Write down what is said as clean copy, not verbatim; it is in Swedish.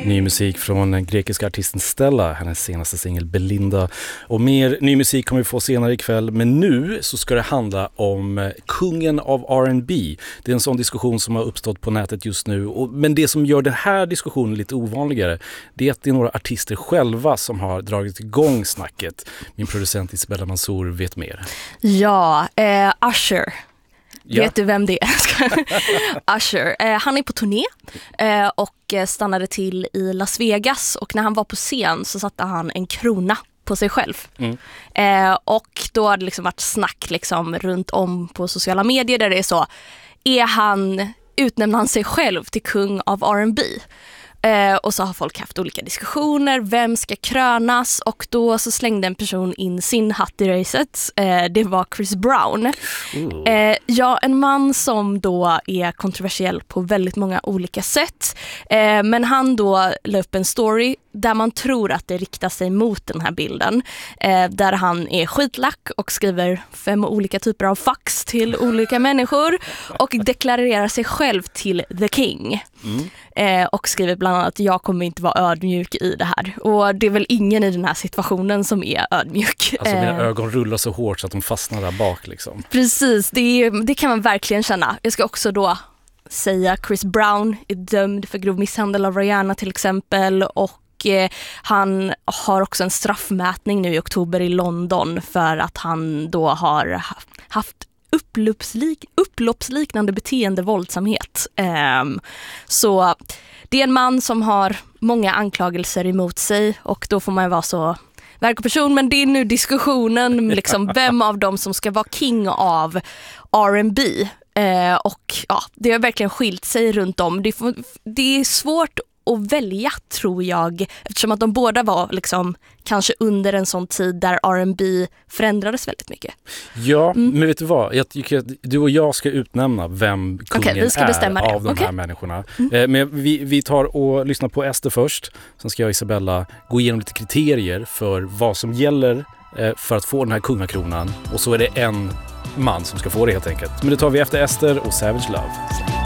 Ny musik från den grekiska artisten Stella, hennes senaste singel Belinda. Och mer ny musik kommer vi få senare ikväll. Men nu så ska det handla om kungen av R&B. Det är en sån diskussion som har uppstått på nätet just nu. Men det som gör den här diskussionen lite ovanligare, det är att det är några artister själva som har dragit igång snacket. Min producent Isabella Mansour vet mer. Ja, Usher. Ja. Vet du vem det är? Usher. Han är på turné och stannade till i Las Vegas. Och när han var på scen så satte han en krona på sig själv. Och då har det liksom varit snack liksom runt om på sociala medier där det är så, utnämner han sig själv till kung av R&B? Och så har folk haft olika diskussioner, vem ska krönas, och då så slängde en person in sin hatt i racet. Det var Chris Brown. Ja, en man som då är kontroversiell på väldigt många olika sätt. Men han då la upp en story där man tror att det riktar sig mot den här bilden. Där han är skitlack och skriver 5 olika typer av fax till olika människor och deklarerar sig själv till the king. Och skriver bland annat: jag kommer inte vara ödmjuk i det här. Och det är väl ingen i den här situationen som är ödmjuk. Alltså mina ögon rullar så hårt så att de fastnar där bak liksom. Precis, det kan man verkligen känna. Jag ska också då säga Chris Brown är dömd för grov misshandel av Rihanna till exempel, och han har också en straffmätning nu i oktober i London för att han då har haft upploppsliknande beteende, våldsamhet. Så det är en man som har många anklagelser emot sig, och då får man vara så verkperson. Men det är nu diskussionen liksom, vem av dem som ska vara king av R&B. Och ja, det har verkligen skilt sig runt om. Det är svårt att välja, tror jag, eftersom att de båda var liksom kanske under en sån tid där R&B förändrades väldigt mycket. Ja, men vet du vad? Jag tycker att du och jag ska utnämna vem kungen vi ska bestämma är av de här människorna. Men vi tar och lyssnar på Ester först. Sen ska jag och Isabella gå igenom lite kriterier för vad som gäller för att få den här kungakronan. Och så är det en man som ska få det helt enkelt. Men det tar vi efter Ester och Savage Love.